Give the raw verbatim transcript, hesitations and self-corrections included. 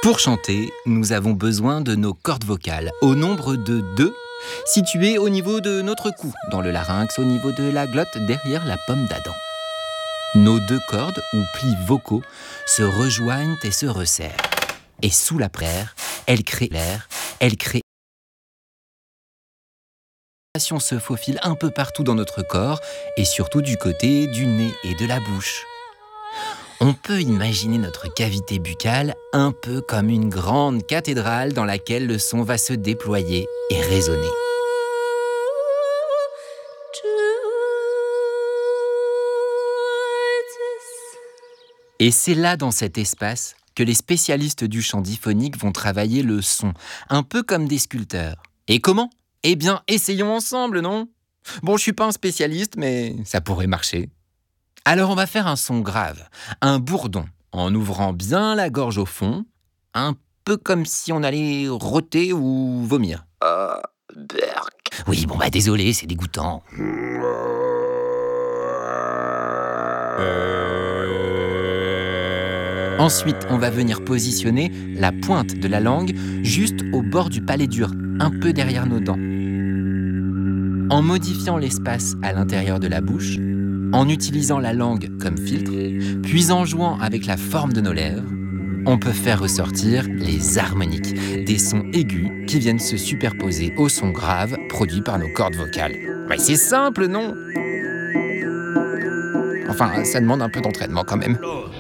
Pour chanter, nous avons besoin de nos cordes vocales, au nombre de deux, situées au niveau de notre cou, dans le larynx, au niveau de la glotte, derrière la pomme d'Adam. Nos deux cordes, ou plis vocaux, se rejoignent et se resserrent. Et sous la praire, elles créent l'air, elles créent. La respiration se faufile un peu partout dans notre corps, et surtout du côté du nez et de la bouche. On peut imaginer notre cavité buccale un peu comme une grande cathédrale dans laquelle le son va se déployer et résonner. Et c'est là, dans cet espace, que les spécialistes du chant diphonique vont travailler le son, un peu comme des sculpteurs. Et comment ? Eh bien, essayons ensemble, non ? Bon, je suis pas un spécialiste, mais ça pourrait marcher. Alors on va faire un son grave, un bourdon, en ouvrant bien la gorge au fond, un peu comme si on allait rôter ou vomir. Ah, berk. Oui, bon bah désolé, c'est dégoûtant. Ensuite, on va venir positionner la pointe de la langue juste au bord du palais dur, un peu derrière nos dents. En modifiant l'espace à l'intérieur de la bouche, en utilisant la langue comme filtre, puis en jouant avec la forme de nos lèvres, on peut faire ressortir les harmoniques, des sons aigus qui viennent se superposer aux sons graves produits par nos cordes vocales. Mais c'est simple, non ? Enfin, ça demande un peu d'entraînement quand même.